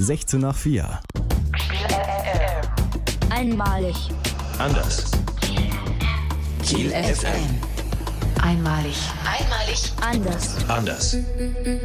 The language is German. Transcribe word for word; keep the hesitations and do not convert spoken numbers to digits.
sechzehn nach vier. Einmalig. Anders. Kiel F M. Einmalig. Einmalig. Anders. Anders.